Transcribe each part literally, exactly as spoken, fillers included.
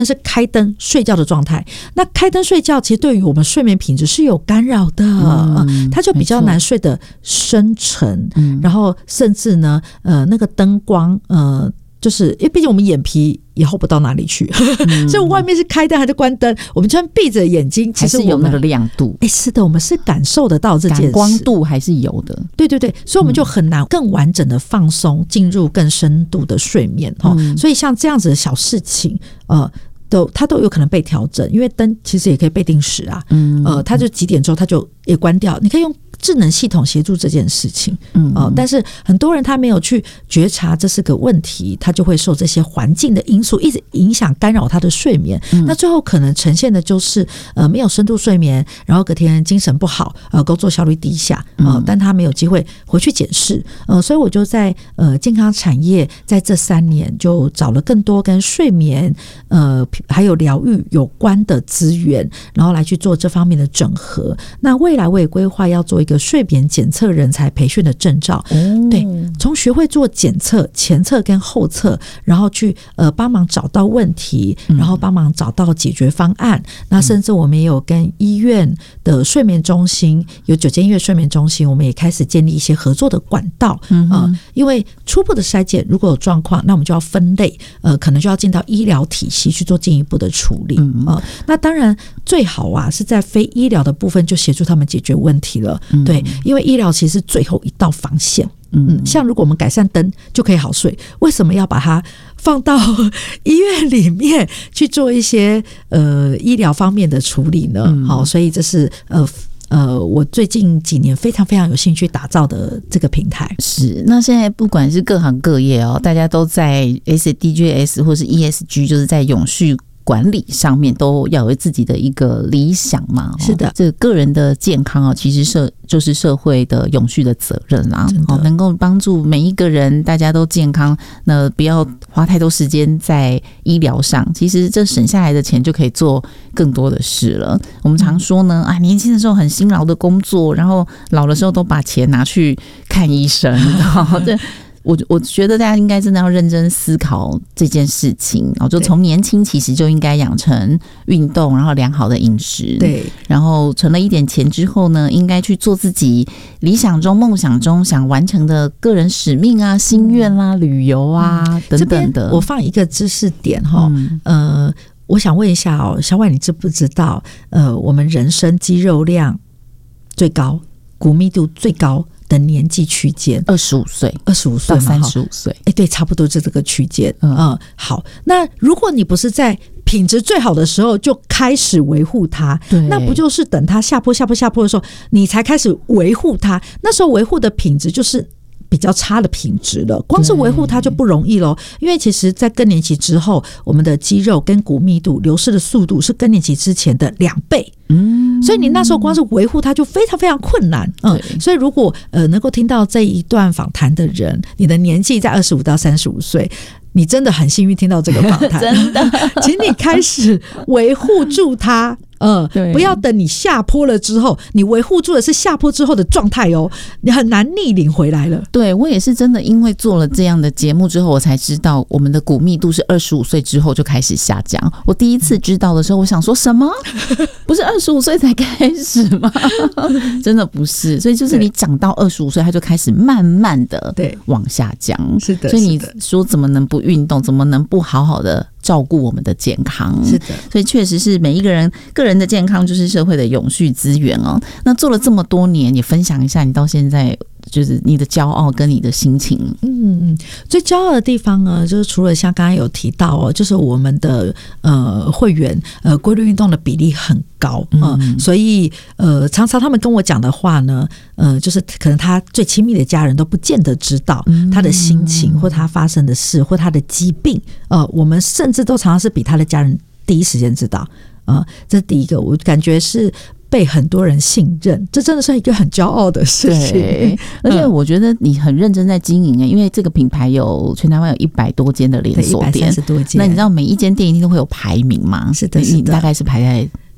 那是开灯睡觉的状态。那开灯睡觉其实对于我们睡眠品质是有干扰的，嗯呃、它就比较难睡得深沉，嗯、然后甚至呢，呃，那个灯光，呃。就是因为毕竟我们眼皮也 hold 不到哪里去，嗯、所以外面是开灯还是关灯，我们就算闭着眼睛，其实我们还是有那个亮度。 哎、欸，是的，我们是感受得到这件事， 感光度还是有的。 对对对，所以我们就很难更完整的放松，进入更深度的睡眠。嗯、所以像这样子的小事情，呃。都它都有可能被调整，因为灯其实也可以被定时啊，嗯，呃，它就几点之后它就也关掉，你可以用智能系统协助这件事情，嗯、呃，但是很多人他没有去觉察这是个问题，他就会受这些环境的因素一直影响干扰他的睡眠，嗯、那最后可能呈现的就是呃没有深度睡眠，然后隔天精神不好，呃，工作效率低下，呃，嗯、但他没有机会回去检视，呃，所以我就在呃健康产业在这三年就找了更多跟睡眠呃。还有疗愈有关的资源，然后来去做这方面的整合。那未来我也规划要做一个睡眠检测人才培训的证照，哦、对，从学会做检测、前测跟后测，然后去呃帮忙找到问题，然后帮忙找到解决方案。嗯、那甚至我们也有跟医院的睡眠中心，有九间医院睡眠中心，我们也开始建立一些合作的管道。嗯、呃，因为初步的筛检如果有状况，那我们就要分类，呃，可能就要进到医疗体系去做进一步的处理。嗯呃、那当然最好啊是在非医疗的部分就协助他们解决问题了。嗯、对，因为医疗其实是最后一道防线。嗯，像如果我们改善灯就可以好睡，为什么要把它放到医院里面去做一些呃医疗方面的处理呢？嗯、好，所以这是呃。呃，我最近几年非常非常有兴趣打造的这个平台。 是，那现在不管是各行各业哦，大家都在 S D G S 或是 E S G， 就是在永续管理上面都要有自己的一个理想嘛。 是的， 这个个人的健康啊，其实社就是社会的永续的责任啦。哦，能够帮助每一个人大家都健康，那不要花太多时间在医疗上，其实这省下来的钱就可以做更多的事了。我们常说呢，啊，年轻的时候很辛劳的工作，然后老的时候都把钱拿去看医生。这我我觉得大家应该真的要认真思考这件事情，然后就从年轻其实就应该养成运动，然后良好的饮食， 对， 然后存了一点钱之后呢，应该去做自己理想中、梦想中想完成的个人使命啊、心愿啦、嗯、旅游啊、嗯、等等的。 我放一个知识点哈，嗯、呃，我想问一下哦，小婉，你知不知道？呃，我们人生肌肉量最高、骨密度最高的年纪区间， 二十五岁， 二十五岁到三十五岁， 哎，对，差不多是这个区间。嗯、呃，好，那如果你不是在品质最好的时候就开始维护它，那不就是等它下坡、下坡、下坡的时候，你才开始维护它？那时候维护的品质就是比较差的品质了，光是维护它就不容易咯。因为其实在更年期之后，我们的肌肉跟骨密度流失的速度是更年期之前的两倍。嗯，所以你那时候光是维护它就非常非常困难。嗯，所以如果呃能够听到这一段访谈的人，你的年纪在二十五到三十五岁，你真的很幸运听到这个访谈， 真的， 请你开始维护住它。嗯，不要等你下坡了之后，你维护住的是下坡之后的状态哦，你很难逆龄回来了。 对，我也是真的因为做了这样的节目之后，我才知道我们的骨密度是二十五岁之后就开始下降。我第一次知道的时候，我想说什么？不是二十五岁才开始吗？真的不是，所以就是你长到二十五岁，它就开始慢慢的往下降。 是的， 所以你说怎么能不运动？怎么能不好好的照顾我们的健康？ 是的， 所以确实是每一个人个人的健康就是社会的永续资源哦。那做了这么多年，也分享一下你到现在就是你的骄傲跟你的心情。 嗯嗯，最骄傲的地方呢，就是除了像刚刚有提到哦，就是我们的呃会员呃规律运动的比例很高，嗯、呃，所以呃常常他们跟我讲的话呢，呃，就是可能他最亲密的家人都不见得知道他的心情或他发生的事或他的疾病，呃，我们甚至都常常是比他的家人第一时间知道。呃，这是第一个，我感觉是被很多人信任，这真的是一个很骄傲的事情。 对，而且我觉得你很认真在经营，因为这个品牌有全台湾有一百多间的连锁店， 一百三十多间。 那你知道每一间店一定都会有排名吗？ 是的，是的， 你大概是排在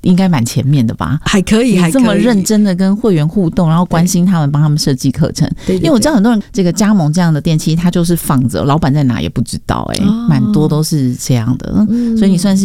应该蛮前面的吧？ 还可以，还这么认真的跟会员互动，然后关心他们，帮他们设计课程。 对对对， 因为我知道很多人这个加盟这样的店，其实他就是放着，老板在哪也不知道、欸，哎、哦，蛮多都是这样的。嗯、所以你算是